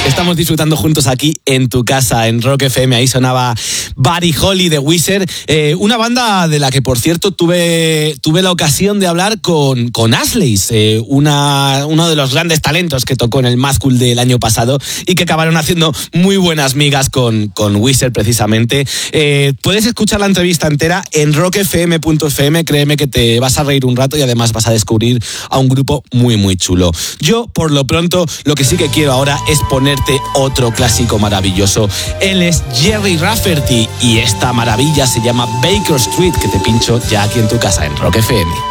estamos disfrutando juntos aquí en tu casa, en Rock FM. Ahí sonaba Buddy Holly de Weezer, una banda de la que, por cierto, tuve la ocasión de hablar con Ashleys, uno de los grandes talentos que tocó en el Mad Cool del año pasado y que acabaron haciendo muy buenas migas con Weezer, precisamente. Puedes escuchar la entrevista entera en rockfm.fm. Créeme que te vas a reír un rato y además vas a descubrir a un grupo muy, muy chulo. Yo, por lo pronto, lo que sí que quiero ahora es ponerte otro clásico maravilloso. Él es Gerry Rafferty y esta maravilla se llama Baker Street, que te pincho ya aquí en tu casa en Rock FM.